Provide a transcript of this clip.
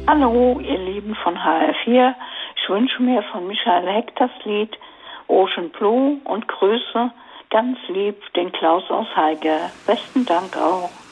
Hallo, ihr Lieben von HR4. Ich wünsche mir von Michael Heck das Lied Ocean Blue und grüße ganz lieb den Klaus aus Haiger. Besten Dank auch.